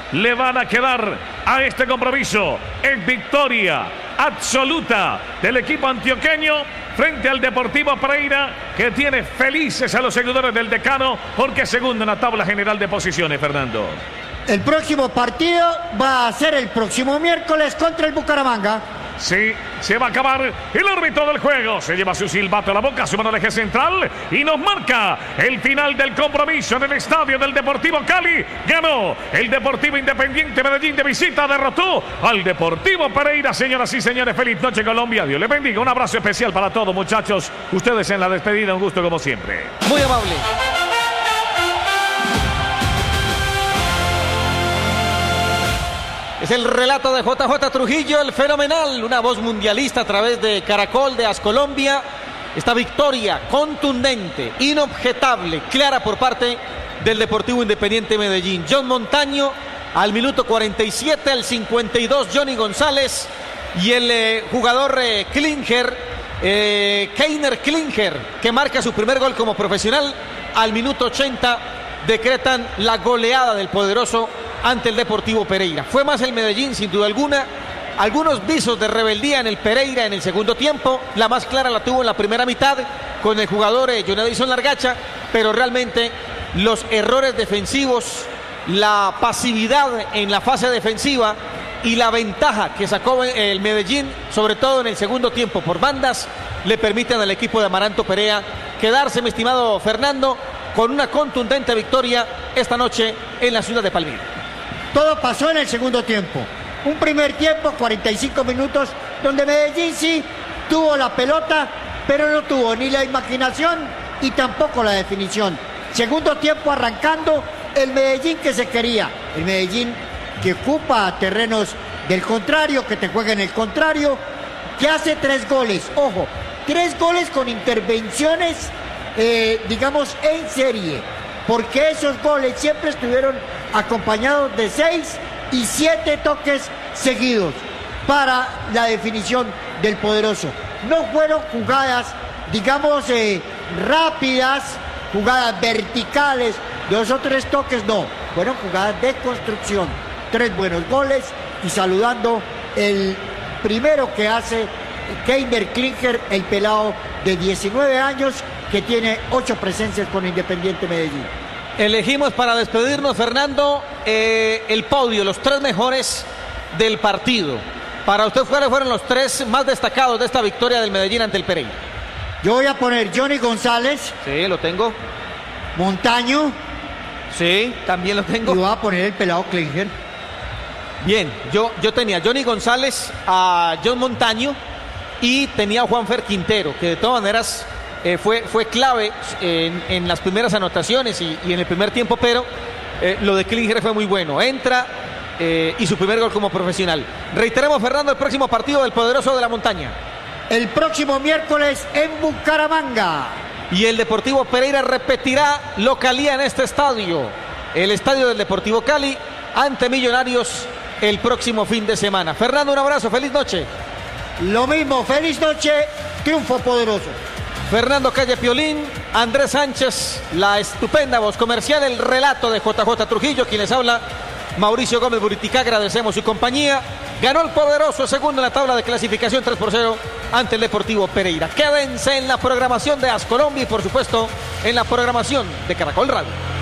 le van a quedar a este compromiso. Es victoria absoluta del equipo antioqueño frente al Deportivo Pereira, que tiene felices a los seguidores del decano porque es segundo en la tabla general de posiciones, Fernando. El próximo partido va a ser el próximo miércoles contra el Bucaramanga. Sí, se va a acabar el árbitro del juego. Se lleva su silbato a la boca, su mano al eje central y nos marca el final del compromiso en el estadio del Deportivo Cali. Ganó el Deportivo Independiente Medellín de visita, derrotó al Deportivo Pereira. Señoras y señores, feliz noche Colombia. Dios les bendiga. Un abrazo especial para todos, muchachos. Ustedes en la despedida, un gusto como siempre. Muy amable. Es el relato de JJ Trujillo, el fenomenal, una voz mundialista a través de Caracol de Ascolombia. Esta victoria contundente, inobjetable, clara por parte del Deportivo Independiente Medellín. John Montaño al minuto 47, al 52 Johnny González y el jugador Klinger, Keiner Klinger, que marca su primer gol como profesional al minuto 80, decretan la goleada del poderoso ante el Deportivo Pereira. Fue más el Medellín, sin duda alguna. Algunos visos de rebeldía en el Pereira en el segundo tiempo. La más clara la tuvo en la primera mitad con el jugador John Edison Largacha, pero realmente los errores defensivos, la pasividad en la fase defensiva y la ventaja que sacó el Medellín, sobre todo en el segundo tiempo por bandas, le permiten al equipo de Amaranto Perea quedarse, mi estimado Fernando, con una contundente victoria esta noche en la ciudad de Palmira. Todo pasó en el segundo tiempo. Un primer tiempo, 45 minutos, donde Medellín sí tuvo la pelota, pero no tuvo ni la imaginación y tampoco la definición. Segundo tiempo arrancando, el Medellín que se quería. El Medellín que ocupa terrenos del contrario, que te juega en el contrario, que hace 3 goles. Ojo, 3 goles con intervenciones, digamos, en serie. Porque esos goles siempre estuvieron acompañados de 6 y 7 toques seguidos para la definición del poderoso. No fueron jugadas, digamos, rápidas, jugadas verticales, 2 o 3 toques, no. Fueron jugadas de construcción. 3 buenos goles y saludando el primero que hace Keiner Klinger, el pelado de 19 años, que tiene 8 presencias con Independiente Medellín. Elegimos para despedirnos, Fernando, el podio, los 3 mejores del partido. Para usted, ¿cuáles fueron los 3 más destacados de esta victoria del Medellín ante el Pereira? Yo voy a poner Johnny González. Sí, lo tengo. Montaño. Sí, también lo tengo. Y voy a poner el pelado Klinger. Bien, yo tenía a Johnny González, a John Montaño y tenía a Juanfer Quintero, que de todas maneras fue clave en las primeras anotaciones y en el primer tiempo, pero lo de Klinger fue muy bueno. Entra y su primer gol como profesional. Reiteremos, Fernando, el próximo partido del poderoso de la montaña. El próximo miércoles en Bucaramanga. Y el Deportivo Pereira repetirá localía en este estadio, el estadio del Deportivo Cali, ante Millonarios el próximo fin de semana. Fernando, un abrazo, feliz noche. Lo mismo, feliz noche, triunfo poderoso. Fernando Calle Piolín, Andrés Sánchez, la estupenda voz comercial, el relato de JJ Trujillo, quien les habla, Mauricio Gómez Buritica. Agradecemos su compañía. Ganó el poderoso, segundo en la tabla de clasificación, 3-0 ante el Deportivo Pereira. Quédense en la programación de Ascolombia y por supuesto en la programación de Caracol Radio.